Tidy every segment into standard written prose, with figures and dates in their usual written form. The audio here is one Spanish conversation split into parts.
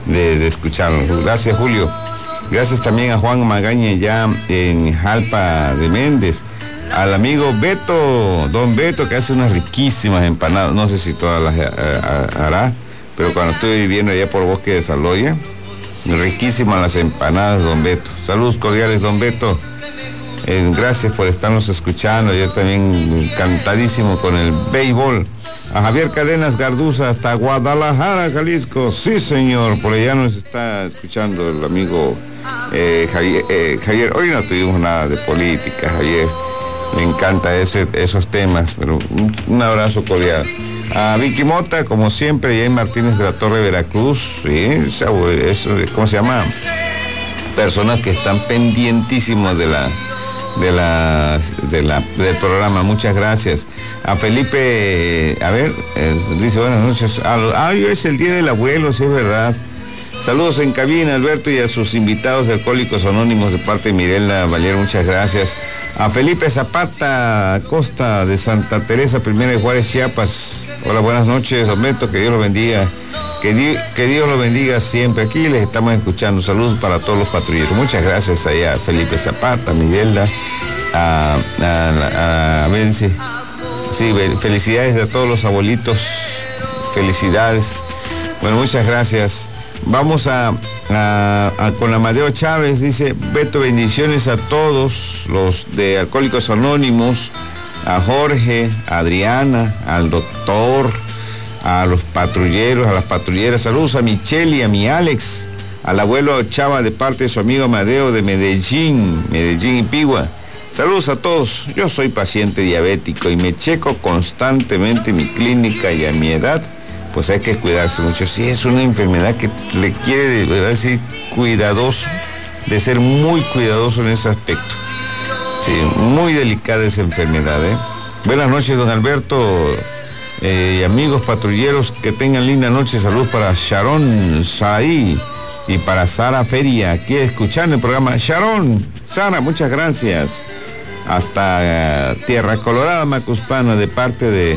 de escucharnos. Gracias, Julio. Gracias también a Juan Magaña ya en Jalpa de Méndez. Al amigo Beto, don Beto, que hace unas riquísimas empanadas. No sé si todas las hará, pero cuando estoy viviendo allá por Bosque de Saloya, riquísimas las empanadas, don Beto. Saludos cordiales, don Beto. Gracias por estarnos escuchando. Yo también encantadísimo con el béisbol. A Javier Cadenas Garduza hasta Guadalajara, Jalisco. Sí, señor, por allá nos está escuchando el amigo Javier. Hoy no tuvimos nada de política, Javier. Me encanta esos temas, pero un abrazo cordial. A Vicky Mota, como siempre, y a Martínez de la Torre, Veracruz. Sí, eso, ¿cómo se llama? Personas que están pendientísimos del programa. Muchas gracias. A Felipe, dice buenas noches. Hoy es el día del abuelo, sí es verdad. Saludos en cabina, Alberto, y a sus invitados de Alcohólicos Anónimos de parte de Mirela Valero, muchas gracias. A Felipe Zapata Costa de Santa Teresa, Primera de Juárez, Chiapas. Hola, buenas noches, don Beto, que Dios lo bendiga. Que Dios lo bendiga siempre. Aquí les estamos escuchando. Saludos para todos los patrulleros. Muchas gracias allá a Felipe Zapata, a Mirela, a ver, sí, felicidades a todos los abuelitos. Felicidades. Bueno, muchas gracias. Vamos con Amadeo Chávez, dice: Beto, bendiciones a todos los de Alcohólicos Anónimos, a Jorge, a Adriana, al doctor, a los patrulleros, a las patrulleras. Saludos a Michelle y a mi Alex, al abuelo Chava de parte de su amigo Amadeo de Medellín y Pigua. Saludos a todos. Yo soy paciente diabético y me checo constantemente mi clínica, y a mi edad pues hay que cuidarse mucho. Sí, es una enfermedad que le quiere, decir, cuidadoso, de ser muy cuidadoso en ese aspecto. Sí, muy delicada esa enfermedad, Buenas noches, don Alberto, y amigos patrulleros, que tengan linda noche. Saludos para Sharon Saí y para Sara Feria, aquí escuchando el programa. Sharon, Sara, muchas gracias. Hasta Tierra Colorada, Macuspana, de parte de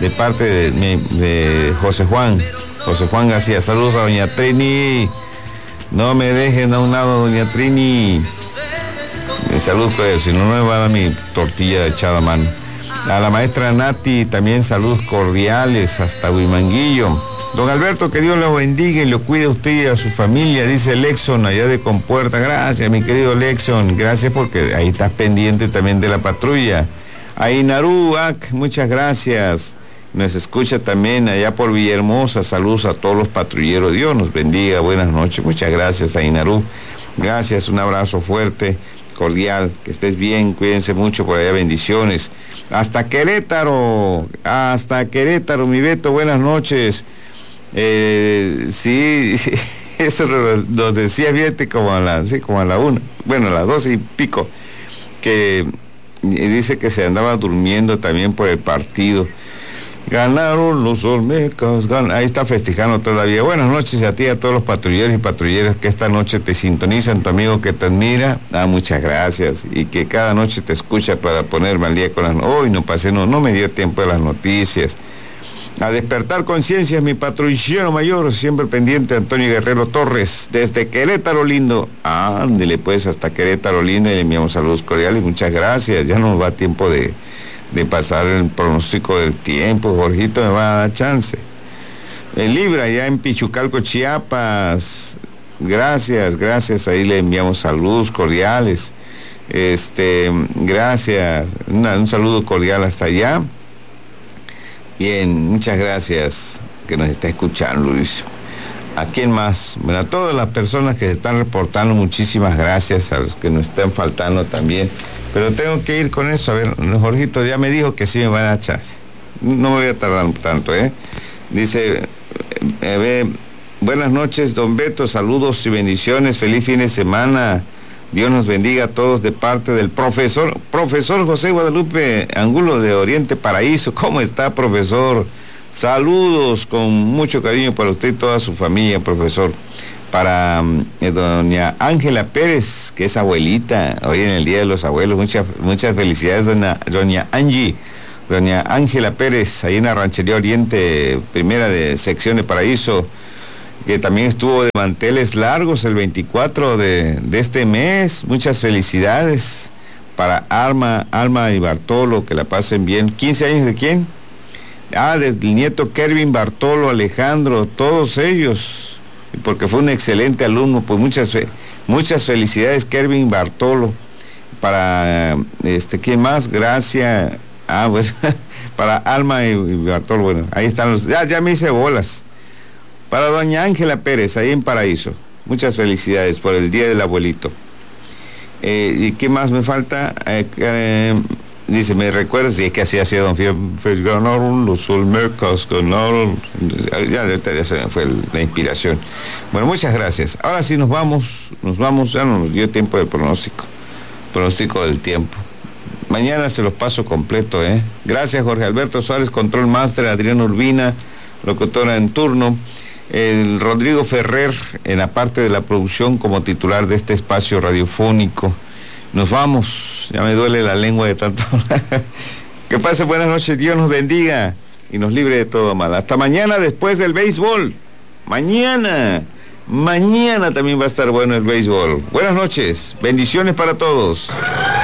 José Juan García. Saludos a doña Trini. No me dejen a un lado, doña Trini. Saludos, si no me va a dar mi tortilla echada a mano. A la maestra Nati también saludos cordiales hasta Huimanguillo. Don Alberto, que Dios lo bendiga y lo cuide a usted y a su familia, dice Lexon allá de Compuerta. Gracias, mi querido Lexon, gracias, porque ahí estás pendiente también de la patrulla. A Inaru, muchas gracias. Nos escucha también allá por Villahermosa. Saludos a todos los patrulleros. Dios nos bendiga. Buenas noches. Muchas gracias a Inaru. Gracias, un abrazo fuerte, cordial. Que estés bien, cuídense mucho por allá. Bendiciones. Hasta Querétaro, mi Beto. Buenas noches. Sí, eso nos decía, fíjate, como a la 1. Bueno, a las 12 y pico. Que dice que se andaba durmiendo también por el partido. Ganaron los Olmecas, ahí está festejando todavía. Buenas noches a ti, a todos los patrulleros y patrulleras que esta noche te sintonizan, tu amigo que te admira. Muchas gracias, y que cada noche te escucha para ponerme al día con las... Hoy no me dio tiempo de las noticias. A despertar conciencias, mi patrullero mayor, siempre pendiente, Antonio Guerrero Torres, desde Querétaro lindo. Ándele pues hasta Querétaro lindo, y le enviamos saludos cordiales. Muchas gracias. Ya nos va tiempo de pasar el pronóstico del tiempo. Jorgito me va a dar chance. En Libra, ya en Pichucalco, Chiapas. Gracias, ahí le enviamos saludos cordiales. Gracias, un saludo cordial hasta allá. Bien, muchas gracias que nos está escuchando, Luis. ¿A quién más? Bueno, a todas las personas que se están reportando, muchísimas gracias. A los que nos están faltando también. Pero tengo que ir con eso. A ver, Jorgito ya me dijo que sí me va a dar chance. No me voy a tardar tanto, Dice, buenas noches, don Beto, saludos y bendiciones, feliz fin de semana. Dios nos bendiga a todos de parte del profesor José Guadalupe Angulo de Oriente Paraíso. ¿Cómo está, profesor? Saludos con mucho cariño para usted y toda su familia, profesor. Para doña Ángela Pérez, que es abuelita, hoy en el Día de los Abuelos. Muchas felicidades, doña Angie. Doña Ángela Pérez, ahí en la Ranchería Oriente, primera de sección de Paraíso. que también estuvo de manteles largos el 24 de este mes. Muchas felicidades para Alma y Bartolo, que la pasen bien. ¿15 años de quién? Del nieto Kervin Bartolo, Alejandro, todos ellos, porque fue un excelente alumno. Pues muchas felicidades, Kervin Bartolo. Para ¿quién más? Gracias. Bueno, para Alma y Bartolo. Bueno, ahí están los. Ya me hice bolas. Para doña Ángela Pérez, ahí en Paraíso. Muchas felicidades por el Día del Abuelito. ¿Y qué más me falta? Dice, ¿me recuerdas? Y es que así hacía don Fierfes, ganaron los Olmecas, ganaron. Ya se me fue la inspiración. Bueno, muchas gracias. Ahora sí nos vamos, ya no nos dio tiempo de pronóstico del tiempo. Mañana se los paso completo, ¿eh? Gracias, Jorge Alberto Suárez, Control Master, Adriana Urbina, locutora en turno. El Rodrigo Ferrer, en la parte de la producción como titular de este espacio radiofónico. Nos vamos, ya me duele la lengua de tanto. Que pase buenas noches, Dios nos bendiga y nos libre de todo mal. Hasta mañana después del béisbol. Mañana también va a estar bueno el béisbol. Buenas noches, bendiciones para todos.